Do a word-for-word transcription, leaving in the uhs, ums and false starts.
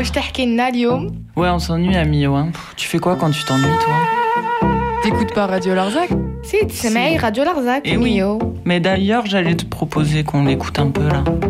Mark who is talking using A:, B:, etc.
A: واش تحكي لنا اليوم؟
B: Ouais, on s'ennuie à Millau. Hein. Tu fais quoi quand tu t'ennuies, toi?
C: T'écoutes pas Radio Larzac?
A: Si, تسمعي راديو لارزاك.
B: Eh oui. Mais d'ailleurs, j'allais te proposer qu'on l'écoute un peu là.